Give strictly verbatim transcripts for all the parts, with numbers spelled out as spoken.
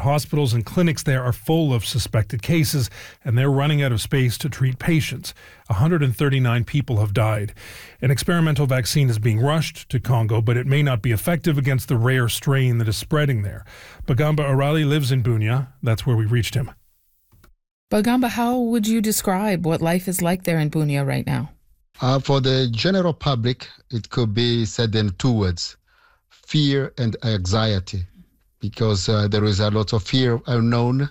hospitals and clinics there are full of suspected cases, and they're running out of space to treat patients. one hundred thirty-nine people have died. An experimental vaccine is being rushed to Congo, but it may not be effective against the rare strain that is spreading there. Bagamba Arali lives in Bunia. That's where we reached him. Bagamba, how would you describe what life is like there in Bunia right now? Uh, for the general public, it could be said in two words: fear and anxiety, because uh, there is a lot of fear unknown.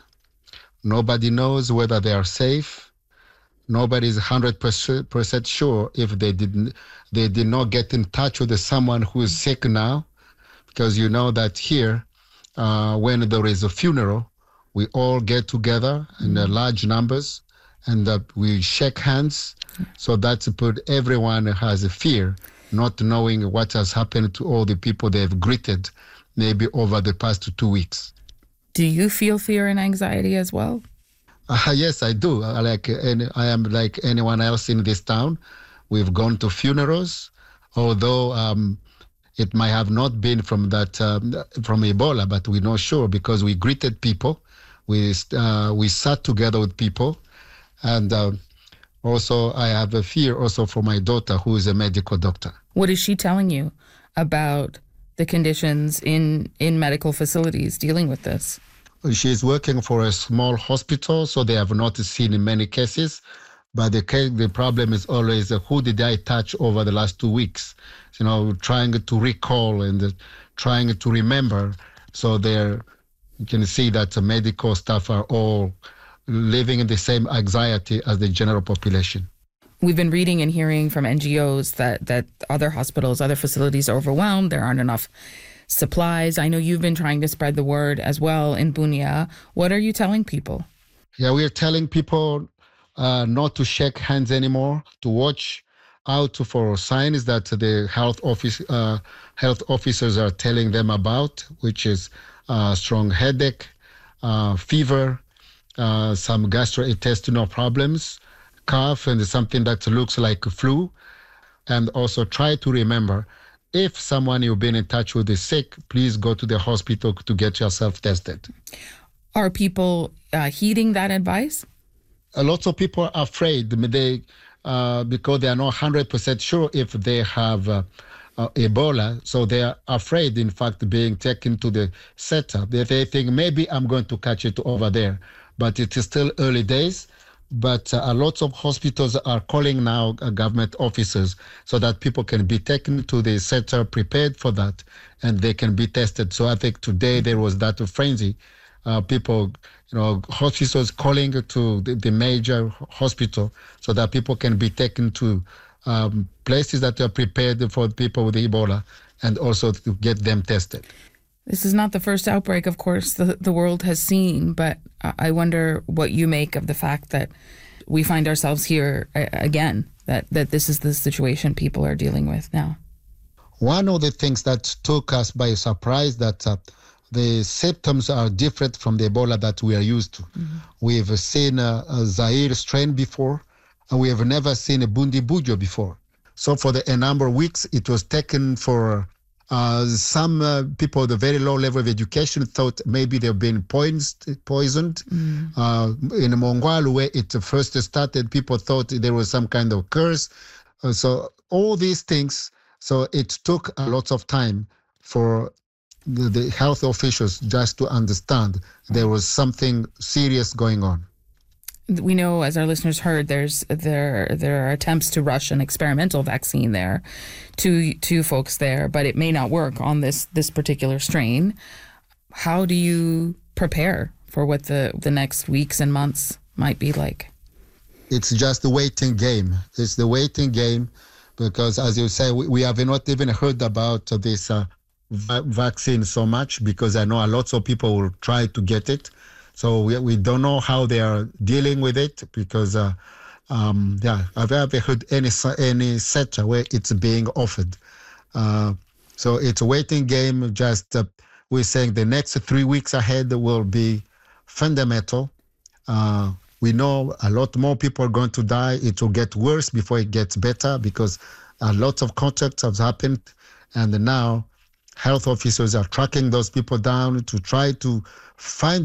Nobody knows whether they are safe. Nobody is one hundred percent sure if they didn't, they did not get in touch with someone who is sick now, because you know that here, uh, when there is a funeral, we all get together in uh, large numbers, and uh, we shake hands. So that's put everyone has a fear, not knowing what has happened to all the people they've greeted maybe over the past two weeks. Do you feel fear and anxiety as well? Uh, yes, I do. I like any, I am like anyone else in this town. We've gone to funerals, although um, it might have not been from that um, from Ebola, but we're not sure because we greeted people, we uh, we sat together with people, and uh, also I have a fear also for my daughter, who is a medical doctor. What is she telling you about the conditions in, in medical facilities dealing with this? She's working for a small hospital, so they have not seen many cases. But the case, the problem is always uh, who did I touch over the last two weeks? You know, trying to recall and uh, trying to remember. So there, you can see that the medical staff are all living in the same anxiety as the general population. We've been reading and hearing from N G Os that, that other hospitals, other facilities are overwhelmed. There aren't enough supplies. I know you've been trying to spread the word as well in Bunia. What are you telling people? Yeah, we are telling people uh, not to shake hands anymore, to watch out for signs that the health office uh, health officers are telling them about, which is uh, strong headache, uh, fever, uh, some gastrointestinal problems, cough, and something that looks like a flu. And also try to remember, if someone you've been in touch with is sick, please go to the hospital to get yourself tested. Are people uh, heeding that advice? A lot of people are afraid they, uh, because they are not one hundred percent sure if they have uh, uh, Ebola. So they are afraid, in fact, being taken to the setup. They, they think maybe I'm going to catch it over there. But it is still early days. But uh, a lot of hospitals are calling now uh, government officers so that people can be taken to the center prepared for that and they can be tested. So I think today there was that frenzy. Uh, people, you know, hospitals calling to the, the major hospital so that people can be taken to um, places that are prepared for people with Ebola and also to get them tested. This is not the first outbreak, of course, the, the world has seen, but I wonder what you make of the fact that we find ourselves here again, that, that this is the situation people are dealing with now. One of the things that took us by surprise that uh, the symptoms are different from the Ebola that we are used to. Mm-hmm. We've seen a, a Zaire strain before, and we have never seen a Bundibugyo before. So for the, a number of weeks, it was taken for Uh, some uh, people with a very low level of education thought maybe they've been poisoned. poisoned. Mm. Uh, in Mongwalu, where it first started, people thought there was some kind of curse. Uh, so all these things, so it took a lot of time for the, the health officials just to understand there was something serious going on. We know, as our listeners heard, there's there there are attempts to rush an experimental vaccine there to to folks there, but it may not work on this this particular strain. How do you prepare for what the, the next weeks and months might be like? It's just the waiting game. It's the waiting game because, as you say, we, we have not even heard about this uh, va- vaccine so much because I know a lot of people will try to get it. So we we don't know how they are dealing with it because, uh, um, yeah, I've never heard any any sector where it's being offered. Uh, so it's a waiting game. Just uh, we're saying the next three weeks ahead will be fundamental. Uh, we know a lot more people are going to die. It will get worse before it gets better because a lot of contacts have happened, and now health officers are tracking those people down to try to find